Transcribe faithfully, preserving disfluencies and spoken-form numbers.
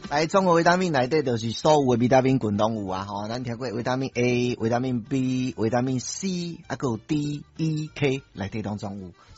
来，综合维他命内底就是所有的维他命群拢有啊，吼，咱听过维他命 A、维他命 B、维他命 C， 啊，还有 D、E、K 内底拢总有。